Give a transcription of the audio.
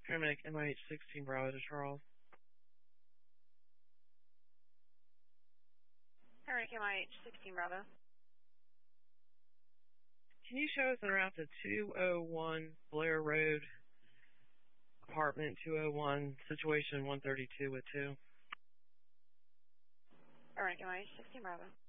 Paramedic MIH 16 Bravo to Charles. Paramedic MIH 16 Bravo. Can you show us en route to 201 Blair Road, apartment 201, situation 132 with 2? Paramedic MIH 16 Bravo.